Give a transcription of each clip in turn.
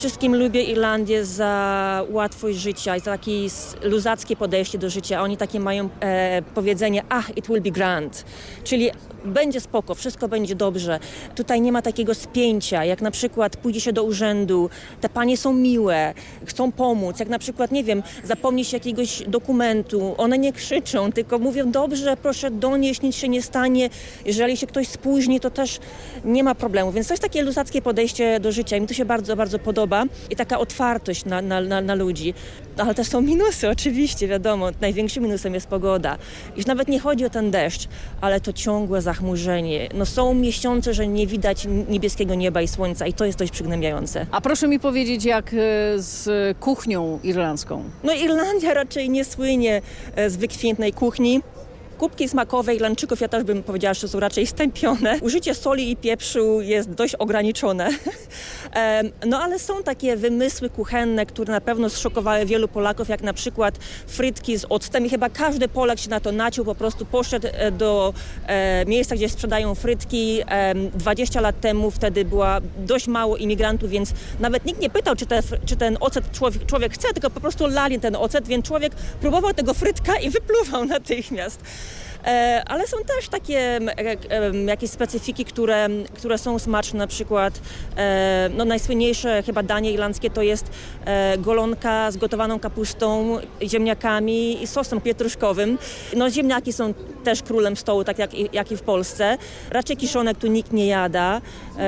Wszystkim lubię Irlandię za łatwość życia i za takie luzackie podejście do życia. Oni takie mają powiedzenie, it will be grand, czyli będzie spoko, wszystko będzie dobrze. Tutaj nie ma takiego spięcia, jak na przykład pójdzie się do urzędu, te panie są miłe, chcą pomóc, jak na przykład, nie wiem, zapomni się jakiegoś dokumentu, one nie krzyczą, tylko mówią, dobrze, proszę donieść, nic się nie stanie, jeżeli się ktoś spóźni, to też nie ma problemu, więc to jest takie luzackie podejście do życia i mi to się bardzo, bardzo podoba i taka otwartość na ludzi. Ale też są minusy, oczywiście, wiadomo, największym minusem jest pogoda. Już nawet nie chodzi o ten deszcz, ale to ciągłe zachmurzenie. No są miesiące, że nie widać niebieskiego nieba i słońca i to jest dość przygnębiające. A proszę mi powiedzieć, jak z kuchnią irlandzką? No Irlandia raczej nie słynie z wykwintnej kuchni. Kubki smakowe Irlandczyków, ja też bym powiedziała, że są raczej stępione. Użycie soli i pieprzu jest dość ograniczone. No ale są takie wymysły kuchenne, które na pewno zszokowały wielu Polaków, jak na przykład frytki z octem. I chyba każdy Polak się na to naciął, po prostu poszedł do miejsca, gdzie sprzedają frytki. 20 lat temu wtedy była dość mało imigrantów, więc nawet nikt nie pytał, czy ten ocet człowiek chce, tylko po prostu lali ten ocet, więc człowiek próbował tego frytka i wypluwał natychmiast. Ale są też takie jakieś specyfiki, które są smaczne, na przykład najsłynniejsze chyba danie irlandzkie to jest golonka z gotowaną kapustą, ziemniakami i sosem pietruszkowym. No ziemniaki są też królem stołu, tak jak i w Polsce. Raczej kiszonek tu nikt nie jada.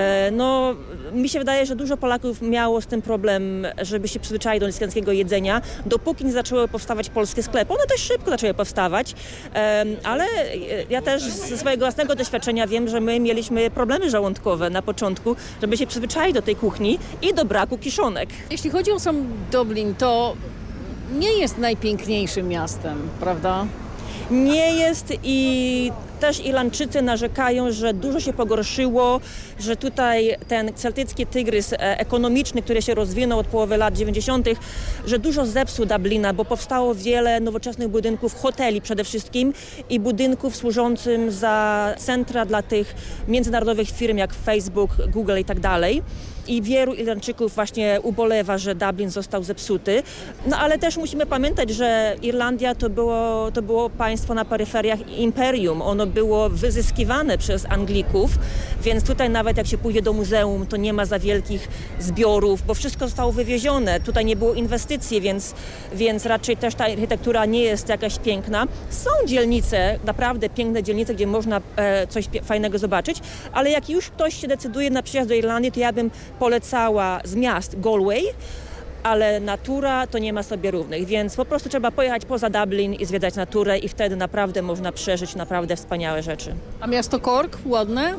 No mi się wydaje, że dużo Polaków miało z tym problem, żeby się przyzwyczaić do irlandzkiego jedzenia, dopóki nie zaczęły powstawać polskie sklepy. One też szybko zaczęły powstawać, ale ja też ze swojego własnego doświadczenia wiem, że my mieliśmy problemy żołądkowe na początku, żeby się przyzwyczaić do tej kuchni i do braku kiszonek. Jeśli chodzi o sam Dublin, to nie jest najpiękniejszym miastem, prawda? Nie jest i też Irlandczycy narzekają, że dużo się pogorszyło, że tutaj ten celtycki tygrys ekonomiczny, który się rozwinął od połowy lat 90., że dużo zepsuł Dublina, bo powstało wiele nowoczesnych budynków, hoteli przede wszystkim i budynków służącym za centra dla tych międzynarodowych firm jak Facebook, Google i tak dalej. I wielu Irlandczyków właśnie ubolewa, że Dublin został zepsuty. No ale też musimy pamiętać, że Irlandia to było państwo na peryferiach imperium. Ono było wyzyskiwane przez Anglików, więc tutaj nawet jak się pójdzie do muzeum, to nie ma za wielkich zbiorów, bo wszystko zostało wywiezione. Tutaj nie było inwestycji, więc raczej też ta architektura nie jest jakaś piękna. Są dzielnice, naprawdę piękne dzielnice, gdzie można coś fajnego zobaczyć, ale jak już ktoś się decyduje na przyjazd do Irlandii, to ja bym polecała z miast Galway, ale natura to nie ma sobie równych, więc po prostu trzeba pojechać poza Dublin i zwiedzać naturę i wtedy naprawdę można przeżyć naprawdę wspaniałe rzeczy. A miasto Cork, ładne?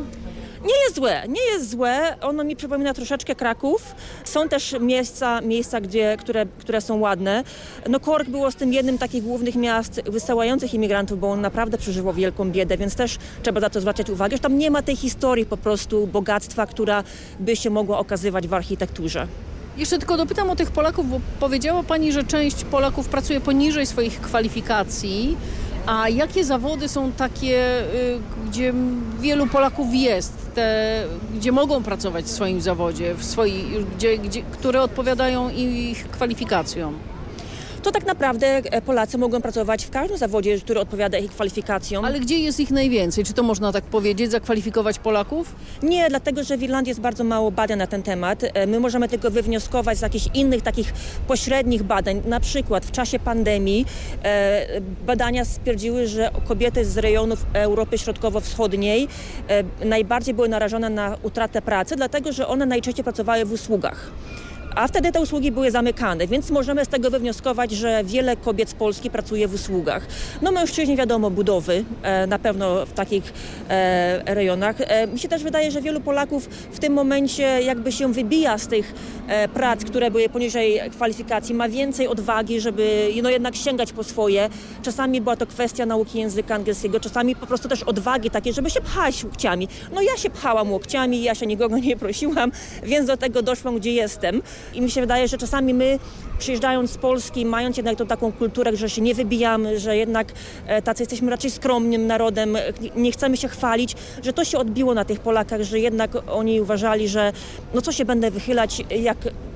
Nie jest złe. Ono mi przypomina troszeczkę Kraków. Są też miejsca które są ładne. No Cork było z tym jednym takich głównych miast wysyłających imigrantów, bo on naprawdę przeżyło wielką biedę, więc też trzeba za to zwracać uwagę, że tam nie ma tej historii po prostu bogactwa, która by się mogła okazywać w architekturze. Jeszcze tylko dopytam o tych Polaków, bo powiedziała Pani, że część Polaków pracuje poniżej swoich kwalifikacji. A jakie zawody są takie, gdzie wielu Polaków jest, gdzie mogą pracować w swoim zawodzie, które odpowiadają ich kwalifikacjom? To tak naprawdę Polacy mogą pracować w każdym zawodzie, który odpowiada ich kwalifikacjom. Ale gdzie jest ich najwięcej? Czy to można tak powiedzieć, zakwalifikować Polaków? Nie, dlatego że w Irlandii jest bardzo mało badań na ten temat. My możemy tylko wywnioskować z jakichś innych takich pośrednich badań. Na przykład w czasie pandemii badania stwierdziły, że kobiety z rejonów Europy Środkowo-Wschodniej najbardziej były narażone na utratę pracy, dlatego że one najczęściej pracowały w usługach. A wtedy te usługi były zamykane, więc możemy z tego wywnioskować, że wiele kobiet z Polski pracuje w usługach. No mężczyźni wiadomo, budowy, na pewno w takich rejonach. Mi się też wydaje, że wielu Polaków w tym momencie jakby się wybija z tych prac, które były poniżej kwalifikacji, ma więcej odwagi, żeby jednak sięgać po swoje. Czasami była to kwestia nauki języka angielskiego, czasami po prostu też odwagi takie, żeby się pchać łokciami. No ja się pchałam łokciami, ja się nikogo nie prosiłam, więc do tego doszłam, gdzie jestem. I mi się wydaje, że czasami my przyjeżdżając z Polski, mając jednak tą taką kulturę, że się nie wybijamy, że jednak tacy jesteśmy raczej skromnym narodem, nie chcemy się chwalić, że to się odbiło na tych Polakach, że jednak oni uważali, że no co się będę wychylać, jak